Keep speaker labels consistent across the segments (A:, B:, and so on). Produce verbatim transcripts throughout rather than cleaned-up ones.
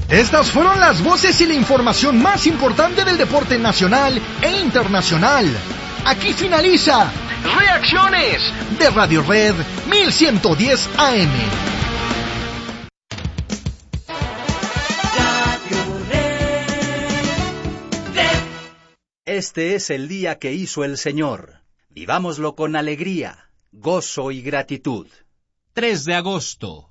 A: Estas fueron las voces y la información más importante del deporte nacional e internacional. Aquí finaliza Reacciones de Radio Red mil ciento diez A M.
B: Este es el día que hizo el Señor. Vivámoslo con alegría, gozo y gratitud.
C: tres de agosto.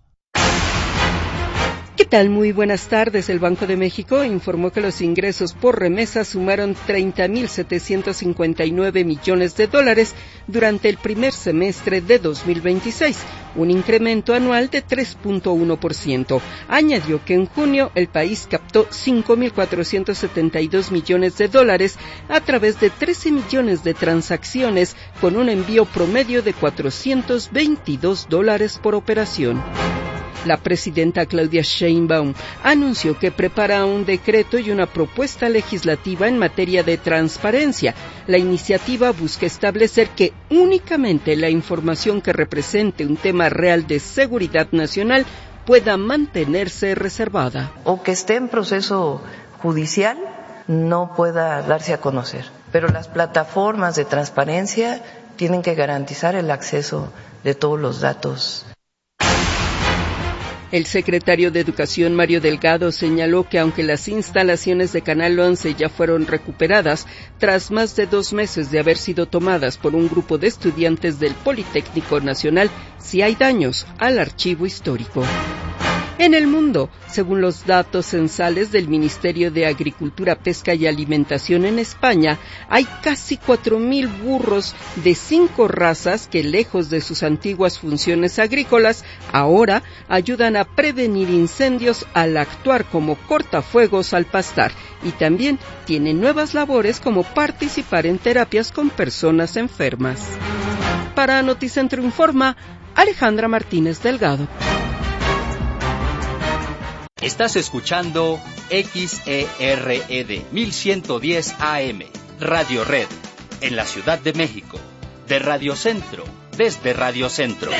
D: ¿Qué tal? Muy buenas tardes. El Banco de México informó que los ingresos por remesas sumaron treinta mil setecientos cincuenta y nueve millones de dólares durante el primer semestre de dos mil veintiséis, un incremento anual de tres punto uno por ciento. Añadió que en junio el país captó cinco mil cuatrocientos setenta y dos millones de dólares a través de trece millones de transacciones, con un envío promedio de cuatrocientos veintidós dólares por operación. La presidenta Claudia Sheinbaum anunció que prepara un decreto y una propuesta legislativa en materia de transparencia. La iniciativa busca establecer que únicamente la información que represente un tema real de seguridad nacional pueda mantenerse reservada.
E: O que esté en proceso judicial no pueda darse a conocer. Pero las plataformas de transparencia tienen que garantizar el acceso de todos los datos.
D: El secretario de Educación, Mario Delgado, señaló que aunque las instalaciones de Canal once ya fueron recuperadas, tras más de dos meses de haber sido tomadas por un grupo de estudiantes del Politécnico Nacional, sí hay daños al archivo histórico. En el mundo, según los datos censales del Ministerio de Agricultura, Pesca y Alimentación en España, hay casi cuatro mil burros de cinco razas que, lejos de sus antiguas funciones agrícolas, ahora ayudan a prevenir incendios al actuar como cortafuegos al pastar, y también tienen nuevas labores como participar en terapias con personas enfermas. Para Noticentro Informa, Alejandra Martínez Delgado.
B: Estás escuchando X E R E D mil ciento diez A M, Radio Red, en la Ciudad de México, de Radio Centro, desde Radio Centro.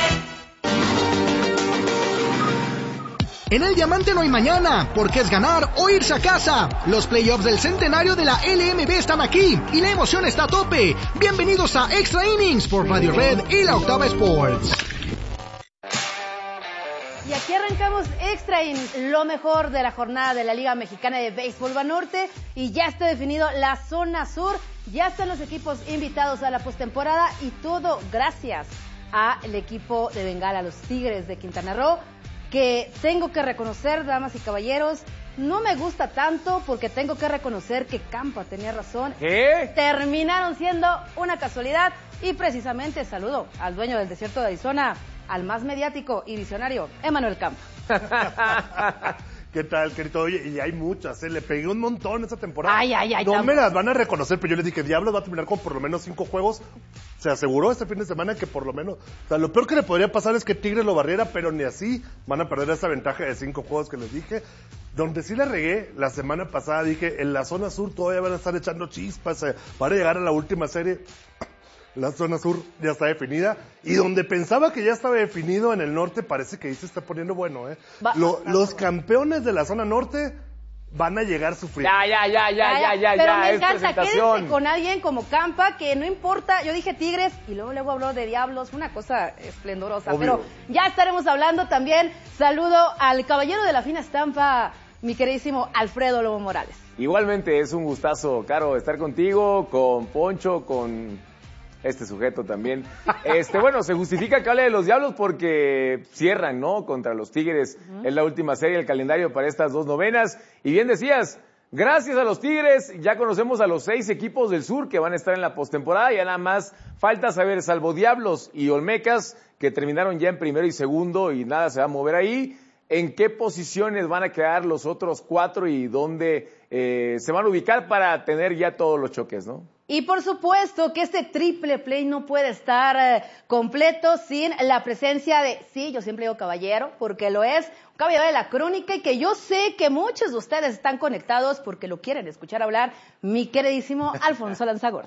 A: En el Diamante no hay mañana, porque es ganar o irse a casa. Los playoffs del centenario de la L M B están aquí y la emoción está a tope. Bienvenidos a Extra Innings por Radio Red y la Octava Sports.
F: Y aquí arrancamos Extra Innings, lo mejor de la jornada de la Liga Mexicana de Béisbol Banorte, y ya está definido la zona sur, ya están los equipos invitados a la postemporada y todo gracias al equipo de Bengala, los Tigres de Quintana Roo, que tengo que reconocer, damas y caballeros, no me gusta tanto porque tengo que reconocer que Campa tenía razón.
G: ¿Qué?
F: Terminaron siendo una casualidad y precisamente saludo al dueño del desierto de Arizona, al más mediático y visionario, Emanuel Campa.
G: ¿Qué tal, querido? Oye, y hay muchas, ¿eh? Le pegué un montón esta temporada.
F: Ay, ay, ay.
G: No
F: tampoco.
G: me las van a reconocer, pero yo les dije, Diablos va a terminar con por lo menos cinco juegos. Se aseguró este fin de semana que por lo menos... O sea, lo peor que le podría pasar es que Tigres lo barriera, pero ni así van a perder esa ventaja de cinco juegos que les dije. Donde sí la regué, la semana pasada dije, en la zona sur todavía van a estar echando chispas eh, para llegar a la última serie. La zona sur ya está definida, y donde pensaba que ya estaba definido en el norte, parece que ahí se está poniendo bueno, ¿eh?
F: Va,
G: Lo,
F: va,
G: los
F: va.
G: campeones de la zona norte van a llegar sufriendo.
H: Ya, ya, ya, ya, ya, ya,
F: Pero
H: ya,
F: me
H: es
F: encanta,
H: presentación.
F: quédense con alguien como Campa, que no importa, yo dije Tigres y luego luego habló de Diablos, una cosa esplendorosa.
G: Obvio.
F: Pero ya estaremos hablando también. Saludo al caballero de la fina estampa, mi queridísimo Alfredo Lobo Morales.
H: Igualmente es un gustazo, Caro, estar contigo, con Poncho, con este sujeto también. Este, bueno, se justifica que hable de los Diablos porque cierran, ¿no? Contra los Tigres. Uh-huh. Es la última serie del calendario para estas dos novenas. Y bien decías, gracias a los Tigres, ya conocemos a los seis equipos del sur que van a estar en la postemporada. Ya nada más falta saber, salvo Diablos y Olmecas, que terminaron ya en primero y segundo y nada se va a mover ahí, en qué posiciones van a quedar los otros cuatro y dónde eh, se van a ubicar para tener ya todos los choques, ¿no?
F: Y por supuesto que este triple play no puede estar eh, completo sin la presencia de, sí, yo siempre digo caballero, porque lo es, un caballero de la crónica, y que yo sé que muchos de ustedes están conectados porque lo quieren escuchar hablar, mi queridísimo Alfonso Lanzagorta.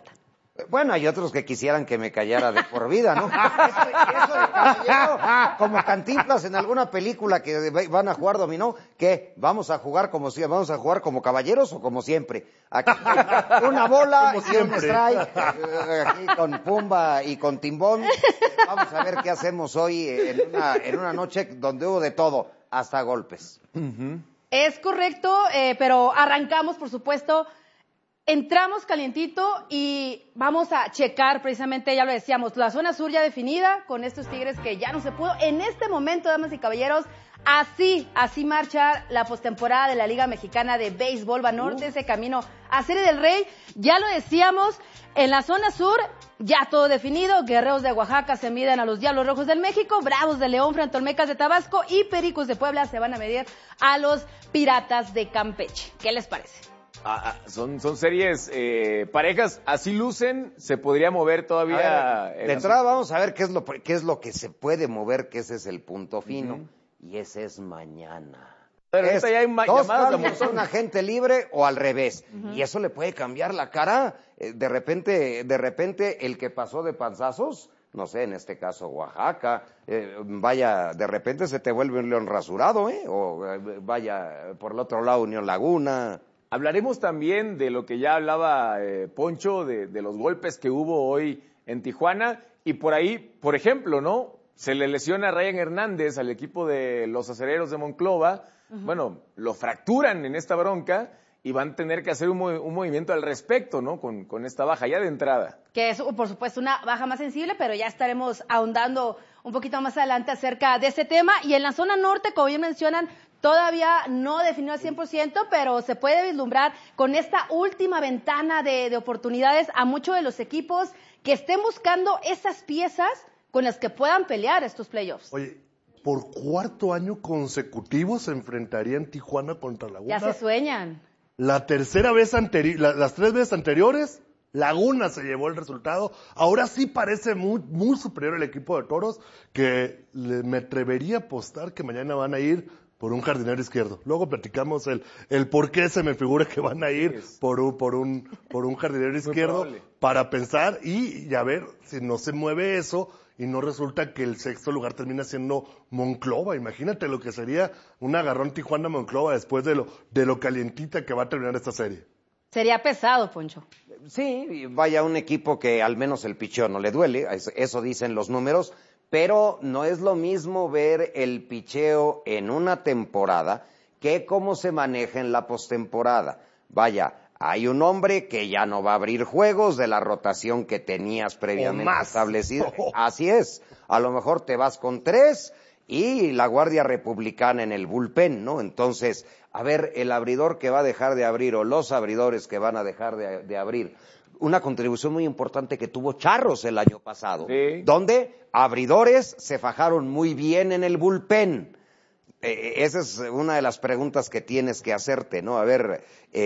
I: Bueno, hay otros que quisieran que me callara de por vida, ¿no? Eso, eso de caballero, como Cantinflas en alguna película que van a jugar dominó, ¿qué? ¿Vamos a jugar como si, vamos a jugar como caballeros o como siempre? Aquí una bola y un strike, eh, aquí con Pumba y con Timbón. Vamos a ver qué hacemos hoy en una, en una noche donde hubo de todo, hasta golpes.
H: Uh-huh.
F: Es correcto, eh, pero arrancamos, por supuesto. Entramos calientito y vamos a checar precisamente, ya lo decíamos, la zona sur ya definida con estos Tigres que ya no se pudo. En este momento, damas y caballeros, así, así marcha la postemporada de la Liga Mexicana de Béisbol Banorte, uh. ese camino a Serie del Rey. Ya lo decíamos, en la zona sur ya todo definido. Guerreros de Oaxaca se miden a los Diablos Rojos del México, Bravos de León frente a Olmecas de Tabasco y Pericos de Puebla se van a medir a los Piratas de Campeche. ¿Qué les parece?
H: Ah, son, son series eh, parejas, así lucen, se podría mover todavía.
I: Ver, de entrada vamos a ver qué es lo qué es lo que se puede mover, que ese es el punto fino, uh-huh. y ese es mañana.
H: Pero
I: es,
H: ya hay ma-
I: dos
H: cambios,
I: un agente libre o al revés, uh-huh. y eso le puede cambiar la cara. De repente, de repente el que pasó de panzazos, no sé, en este caso Oaxaca, eh, vaya, de repente se te vuelve un león rasurado, eh, o eh, vaya por el otro lado Unión Laguna.
H: Hablaremos también de lo que ya hablaba eh, Poncho, de, de los golpes que hubo hoy en Tijuana. Y por ahí, por ejemplo, ¿no? Se le lesiona a Ryan Hernández al equipo de los Acereros de Monclova. Uh-huh. Bueno, lo fracturan en esta bronca y van a tener que hacer un, mov- un movimiento al respecto, ¿no? Con, con esta baja ya de entrada.
F: Que es, por supuesto, una baja más sensible, pero ya estaremos ahondando un poquito más adelante acerca de ese tema. Y en la zona norte, como bien mencionan, todavía no definió al cien por ciento, pero se puede vislumbrar con esta última ventana de, de oportunidades a muchos de los equipos que estén buscando esas piezas con las que puedan pelear estos playoffs.
G: Oye, por cuarto año consecutivo se enfrentarían Tijuana contra Laguna.
F: Ya se sueñan.
G: La tercera vez anterior, la, las tres veces anteriores, Laguna se llevó el resultado. Ahora sí parece muy, muy superior el equipo de Toros, que le, me atrevería a apostar que mañana van a ir por un jardinero izquierdo. Luego platicamos el, el por qué se me figura que van a ir por un, por un, por un jardinero izquierdo para pensar y, y a ver si no se mueve eso y no resulta que el sexto lugar termina siendo Monclova. Imagínate lo que sería un agarrón Tijuana-Monclova después de lo, de lo calientita que va a terminar esta serie.
F: Sería pesado, Poncho.
I: Sí, vaya un equipo que al menos el picheo no le duele, eso dicen los números, pero no es lo mismo ver el picheo en una temporada que cómo se maneja en la postemporada. Vaya, hay un hombre que ya no va a abrir juegos de la rotación que tenías previamente establecido. Así es, a lo mejor te vas con tres y la Guardia Republicana en el bullpen, ¿no? Entonces, a ver, el abridor que va a dejar de abrir o los abridores que van a dejar de, de abrir. Una contribución muy importante que tuvo Charros el año pasado, sí. donde abridores se fajaron muy bien en el bullpen. Eh, esa es una de las preguntas que tienes que hacerte, ¿no? A ver,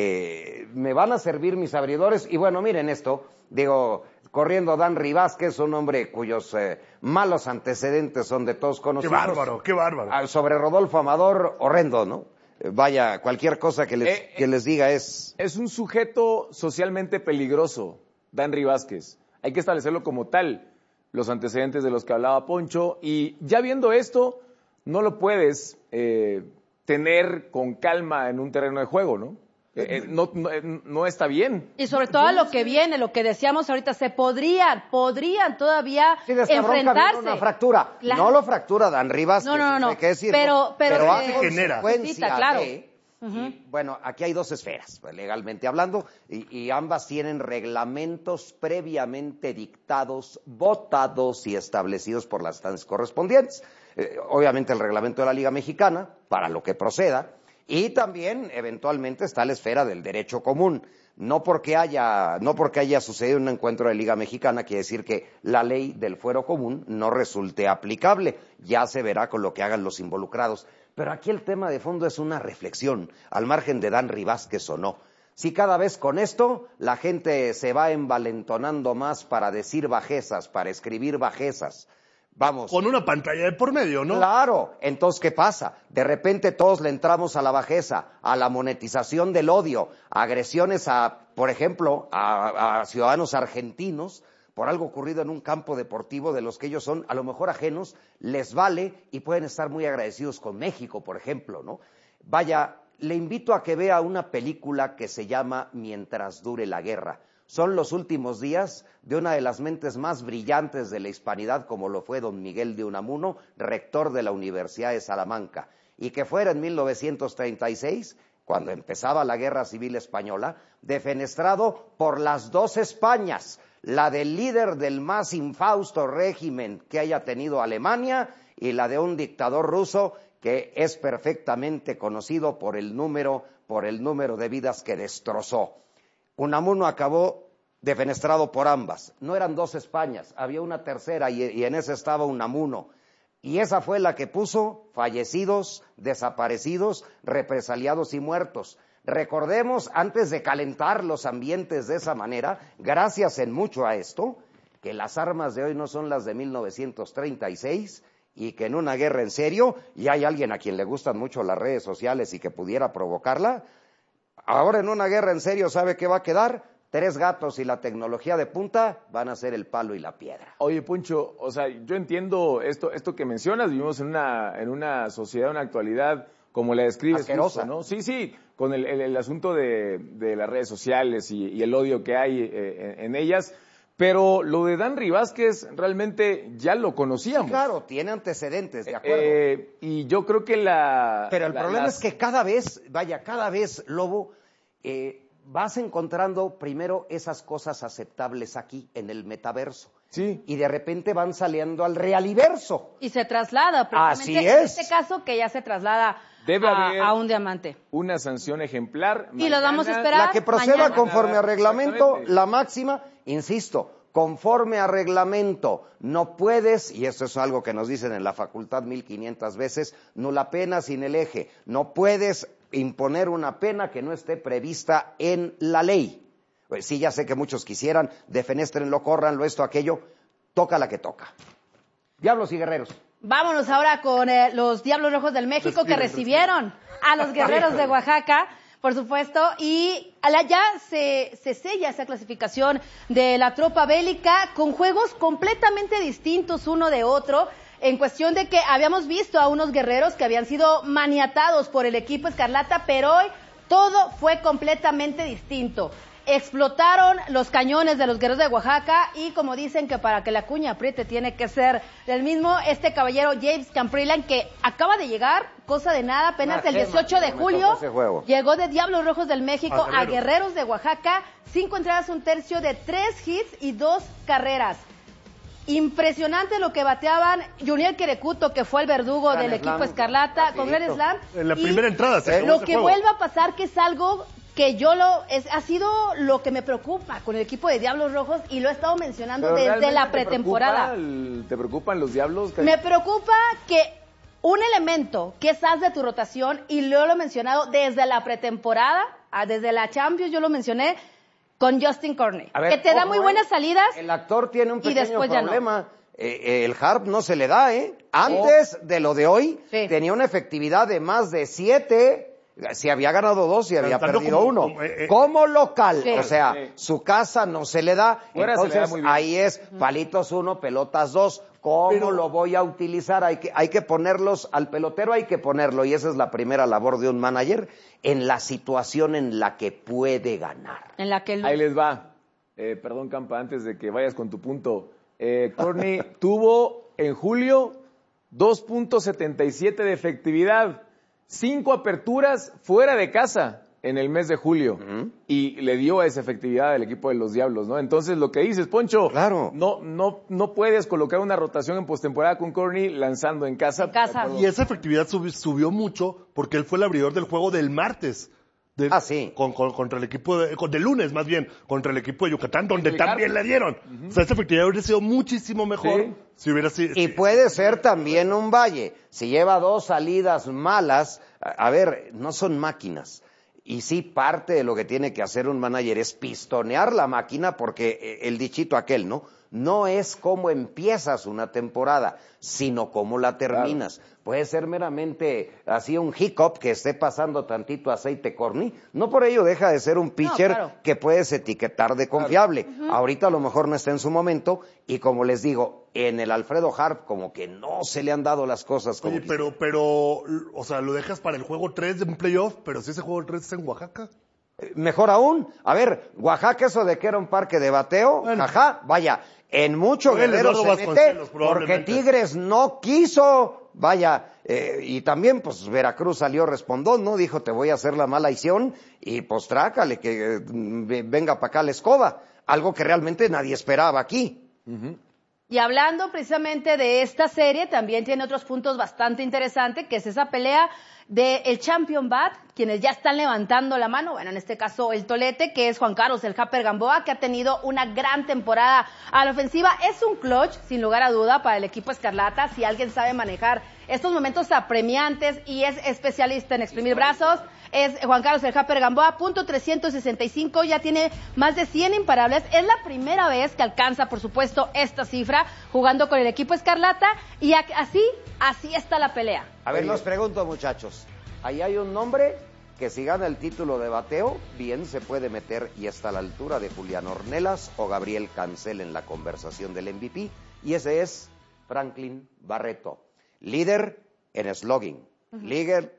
I: eh, ¿me van a servir mis abridores? Y bueno, miren esto, digo, corriendo Dan Rivásquez, un hombre cuyos eh, malos antecedentes son de todos conocidos.
G: ¡Qué bárbaro, qué bárbaro!
I: Ah, sobre Rodolfo Amador, horrendo, ¿no? Vaya, cualquier cosa que les, eh, que les diga es...
H: Es un sujeto socialmente peligroso, Dan Rivásquez. Hay que establecerlo como tal, los antecedentes de los que hablaba Poncho. Y ya viendo esto, no lo puedes eh, tener con calma en un terreno de juego, ¿no? Eh, eh, no, no, no está bien.
F: Y sobre todo lo que viene, lo que decíamos ahorita, se podrían, podrían todavía
I: sí, de esta
F: enfrentarse.
I: Una fractura. Claro. No lo fractura Dan Rivásquez,
F: no, no, no,
I: hay que decirlo,
F: pero, pero,
I: pero
F: eh,
I: hace genera.
F: Necesita, claro.
I: De, uh-huh. y, bueno, aquí hay dos esferas, legalmente hablando, y, y ambas tienen reglamentos previamente dictados, votados y establecidos por las instancias correspondientes. Eh, obviamente el reglamento de la Liga Mexicana, para lo que proceda, y también, eventualmente, está la esfera del derecho común. No porque haya, no porque haya sucedido un encuentro de Liga Mexicana, quiere decir que la ley del fuero común no resulte aplicable. Ya se verá con lo que hagan los involucrados. Pero aquí el tema de fondo es una reflexión, al margen de Dan Rivásquez o no. Si cada vez con esto la gente se va envalentonando más para decir bajezas, para escribir bajezas, Vamos.
G: Con una pantalla de por medio, ¿no?
I: Claro. Entonces, ¿qué pasa? De repente todos le entramos a la bajeza, a la monetización del odio, a agresiones a, por ejemplo, a, a ciudadanos argentinos por algo ocurrido en un campo deportivo de los que ellos son a lo mejor ajenos, les vale y pueden estar muy agradecidos con México, por ejemplo, ¿no? Vaya, le invito a que vea una película que se llama Mientras dure la guerra. Son los últimos días de una de las mentes más brillantes de la hispanidad, como lo fue don Miguel de Unamuno, rector de la Universidad de Salamanca, y que fuera en mil novecientos treinta y seis, cuando empezaba la Guerra Civil Española, defenestrado por las dos Españas, la del líder del más infausto régimen que haya tenido Alemania y la de un dictador ruso que es perfectamente conocido por el número, por el número de vidas que destrozó. Unamuno acabó defenestrado por ambas. No eran dos Españas, había una tercera y, y en esa estaba Unamuno. Y esa fue la que puso fallecidos, desaparecidos, represaliados y muertos. Recordemos, antes de calentar los ambientes de esa manera, gracias en mucho a esto, que las armas de hoy no son las de mil novecientos treinta y seis y que en una guerra en serio, y hay alguien a quien le gustan mucho las redes sociales y que pudiera provocarla, ahora en una guerra en serio, ¿sabe qué va a quedar? Tres gatos y la tecnología de punta van a ser el palo y la piedra.
H: Oye, Poncho, o sea, yo entiendo esto esto que mencionas, vivimos en una en una sociedad, una actualidad como la describes,
I: asquerosa,
H: justo, ¿no? Sí, sí, con el, el, el asunto de, de las redes sociales y, y el odio que hay eh, en, en ellas, pero lo de Danry Vázquez realmente ya lo conocíamos.
I: Sí, claro, tiene antecedentes, de acuerdo.
H: Eh, y yo creo que la...
I: Pero el
H: la,
I: problema
H: las...
I: es que cada vez, vaya, cada vez, Lobo, eh, vas encontrando primero esas cosas aceptables aquí, en el metaverso.
H: Sí.
I: Y de repente van saliendo al realiverso.
F: Y se traslada,
I: Así
F: en
I: es.
F: este caso que ya se traslada
H: Debe haber
F: a, a un diamante.
H: Una sanción ejemplar.
F: Y lo vamos a esperar.
I: La que proceda
F: mañana.
I: conforme a reglamento,
H: Exactamente.
I: la máxima, insisto, conforme a reglamento, no puedes, y esto es algo que nos dicen en la facultad mil quinientas veces, nula pena sin el eje, no puedes imponer una pena que no esté prevista en la ley. Pues sí, ya sé que muchos quisieran, defenestrenlo, córranlo, esto, aquello, toca la que toca. Diablos y guerreros.
F: Vámonos ahora con eh, los Diablos Rojos del México que recibieron a los Guerreros de Oaxaca, por supuesto, y ya se, se sella esa clasificación de la tropa bélica con juegos completamente distintos uno de otro, en cuestión de que habíamos visto a unos guerreros que habían sido maniatados por el equipo Escarlata, pero hoy todo fue completamente distinto. Explotaron los cañones de los Guerreros de Oaxaca y como dicen que para que la cuña apriete tiene que ser el mismo, este caballero James Camprilan, que acaba de llegar, cosa de nada, apenas
I: Una
F: el
I: gema,
F: dieciocho de
I: me
F: julio,
I: tocó ese juego.
F: llegó de Diablos Rojos del México
G: A
F: a
G: Guerreros.
F: Guerreros de Oaxaca, cinco entradas, un tercio de tres hits y dos carreras. Impresionante lo que bateaban Juniel Querecuto, que fue el verdugo
I: Gran
F: del
I: slam,
F: equipo Escarlata, con Grand
I: rapidito.
F: Slam.
G: En la
F: Y
G: primera entrada se acabó
F: lo
G: ese
F: que
G: juego.
F: vuelva a pasar, que es algo que yo lo es, ha sido lo que me preocupa con el equipo de Diablos Rojos y lo he estado mencionando
H: Pero
F: desde
H: ¿realmente
F: la
H: te
F: pretemporada.
H: preocupa el- ¿Te preocupan los Diablos?
F: Me preocupa que un elemento que es as de tu rotación, y lo he mencionado desde la pretemporada, ah, desde la Champions, yo lo mencioné con Justin Corney,
I: A ver,
F: que te da
I: ojo,
F: muy
I: eh,
F: buenas salidas.
I: El actor tiene un
F: y
I: pequeño
F: después ya no.
I: problema. Eh, eh, el harp no se le da, ¿eh? Antes de lo de hoy,
F: Sí.
I: tenía una efectividad de más de siete. Si había ganado dos y había
G: Tanto
I: perdido
G: como-
I: uno.
G: como, eh, eh.
I: Como local,
F: Sí.
I: o sea,
H: Sí.
I: su casa no se le da.
H: Fuera se le da
I: Entonces,
H: muy bien.
I: ahí es palitos uno, pelotas dos. ¿Cómo
G: Pero-
I: lo voy a utilizar? Hay que, hay que ponerlos, al pelotero hay que ponerlo, y esa es la primera labor de un manager, en la situación en la que puede ganar.
F: En la que el-
H: Ahí les va. Eh, perdón, Campa, antes de que vayas con tu punto. Eh, Corny tuvo en julio dos punto setenta y siete de efectividad, cinco aperturas fuera de casa en el mes de julio,
I: Ujú.
H: y le dio esa efectividad al equipo de los Diablos, ¿no? Entonces, lo que dices, Poncho,
I: Claro.
H: no, no, no puedes colocar una rotación en postemporada con Corny lanzando en casa.
F: En casa.
H: De acuerdo.
G: Y esa efectividad subi- subió mucho porque él fue el abridor del juego del martes. De-
I: Ah, sí.
G: Con, con- contra el equipo de, con- del lunes, más bien, contra el equipo de Yucatán, donde
H: el
G: también
H: Carlos.
G: le dieron. O sea, esa efectividad hubiera sido muchísimo mejor
H: Sí.
G: si hubiera sido.
I: Y puede ser también un Valle. Si lleva dos salidas malas, a, a ver, no son máquinas. Y sí, parte de lo que tiene que hacer un manager es pistonear la máquina, porque eh, el dichito aquel, ¿no? no es cómo empiezas una temporada, sino cómo la terminas. Claro. Puede ser meramente así un hiccup que esté pasando tantito aceite corny, no por ello deja de ser un pitcher no, claro. que puedes etiquetar de confiable. Claro. Uh-huh. Ahorita a lo mejor no está en su momento y como les digo, en el Alfredo Harp como que no se le han dado las cosas como...
G: Oye, pero, pero, o sea, lo dejas para el juego tres de un playoff, pero si ese juego tres es en Oaxaca...
I: Mejor aún, a ver, Oaxaca, eso de que era un parque de bateo, bueno. ajá, vaya, en mucho Guerrero se mete porque Tigres no quiso, vaya, eh, y también pues Veracruz salió respondón, ¿no? Dijo, te voy a hacer la malaición y pues trácale, que eh, venga para acá la escoba, algo que realmente nadie esperaba aquí.
F: Uh-huh. Y hablando precisamente de esta serie, también tiene otros puntos bastante interesantes, que es esa pelea de el Champion Bat, quienes ya están levantando la mano, bueno, en este caso el Tolete, que es Juan Carlos el Japper Gamboa, que ha tenido una gran temporada a la ofensiva. Es un clutch, sin lugar a duda, para el equipo Escarlata, si alguien sabe manejar estos momentos apremiantes y es especialista en exprimir brazos, es Juan Carlos el Japper Gamboa, punto trescientos sesenta y cinco, ya tiene más de cien imparables, es la primera vez que alcanza, por supuesto, esta cifra, jugando con el equipo Escarlata, y así, así está la pelea.
I: A ver, los pregunto, muchachos, ahí hay un nombre que si gana el título de bateo, bien se puede meter y está a la altura de Julián Ornelas o Gabriel Cancel en la conversación del M V P, y ese es Franklin Barreto, líder en slugging, uh-huh. líder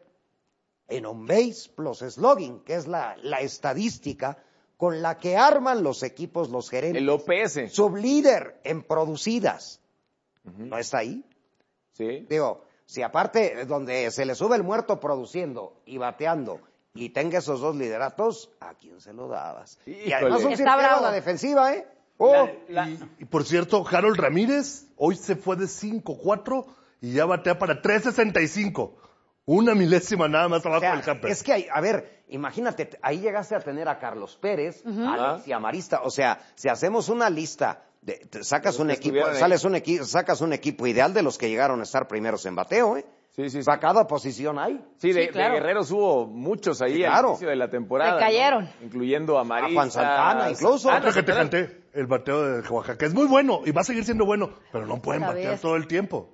I: en on-base plus slugging, que es la, la estadística con la que arman los equipos, los gerentes.
H: El O P S.
I: Sublíder en producidas. Uh-huh. ¿No está ahí?
H: Sí.
I: Digo, si aparte donde se le sube el muerto produciendo y bateando y tenga esos dos lideratos, ¿a quién se lo dabas? Híjole. Y además un cirquero a la defensiva, ¿eh? Oh.
G: La, la... Y, y por cierto, Harold Ramírez hoy se fue de cinco cuatro y ya batea para tres sesenta y cinco. Una milésima nada más abajo, o sea, del camper.
I: Es que, hay, a ver, imagínate, ahí llegaste a tener a Carlos Pérez, uh-huh. a Alicia Marista. O sea, si hacemos una lista, de, te sacas un equipo, sales un equipo, sacas un equipo ideal de los que llegaron a estar primeros en bateo, ¿eh?
H: Sí, sí, sí.
I: Para cada posición hay.
H: Sí, de,
F: sí, claro.
H: de guerreros hubo muchos ahí
I: sí, claro.
H: al inicio de la temporada.
F: Se cayeron.
H: ¿no? Incluyendo a Marista.
I: A Juan Santana, incluso.
G: Otro que te canté, el bateo de Oaxaca. Es muy bueno y va a seguir siendo bueno, pero no pueden
F: Otra
G: batear
F: vez.
G: todo el tiempo.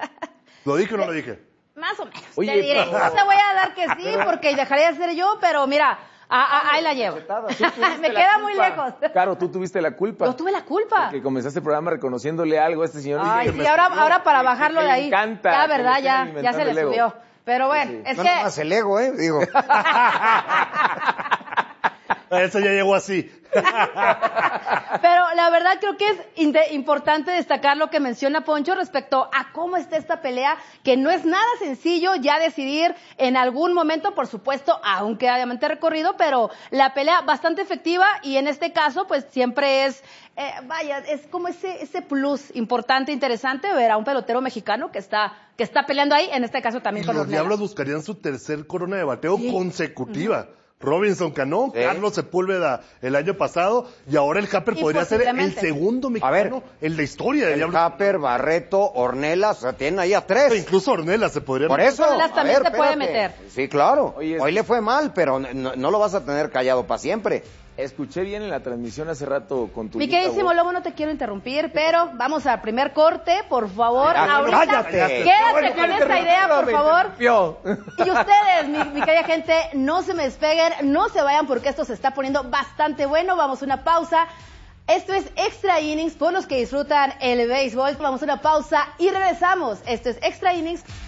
G: ¿Lo dije o no lo dije?
F: Más o menos.
H: Oye,
F: te diré.
H: pero...
F: No te voy a dar que sí, porque dejaría de ser yo, pero mira, a, a, ahí la llevo. Me queda muy lejos.
H: Claro, tú tuviste la culpa.
F: Yo tuve la culpa.
H: Porque comenzaste el programa reconociéndole algo a este señor.
F: Ay, sí, ahora, ahora para bajarlo de ahí.
H: Me encanta.
F: Ya, verdad, ya, ya se le subió. Pero bueno, sí, sí. es
I: no,
F: que...
I: No más el ego, ¿eh? Digo.
G: Eso ya llegó así.
F: Pero la verdad creo que es importante destacar lo que menciona Poncho respecto a cómo está esta pelea, que no es nada sencillo ya decidir en algún momento, por supuesto, aún queda diamante recorrido, pero la pelea bastante efectiva y en este caso pues siempre es, eh, vaya, es como ese ese plus importante, interesante ver a un pelotero mexicano que está que está peleando ahí, en este caso también
G: y
F: con
G: los
F: Ornelas.
G: Diablos buscarían su tercer corona de bateo sí. consecutiva. Uh-huh. Robinson Cano, ¿Eh? Carlos Sepúlveda el año pasado y ahora el Japper podría ser el segundo mexicano en la historia.
I: El Japper, Barreto, Ornelas, o sea, tienen ahí a tres.
G: Incluso Ornelas se podría
I: Por eso,
F: Ornelas también
I: ver,
F: se puede meter.
I: Sí, claro.
H: Oye,
I: hoy le fue mal, pero no, no lo vas a tener callado para siempre.
H: Escuché bien en la transmisión hace rato con tu...
F: Mi queridísimo Lobo, no te quiero interrumpir, pero vamos al primer corte, por favor.
I: Ah,
F: ahorita,
I: cállate.
F: Quédate con esta idea, por favor. Y ustedes, mi, mi querida gente, no se me despeguen, no se vayan porque esto se está poniendo bastante bueno. Vamos a una pausa. Esto es Extra Innings, por los que disfrutan el béisbol. Vamos a una pausa y regresamos. Esto es Extra Innings.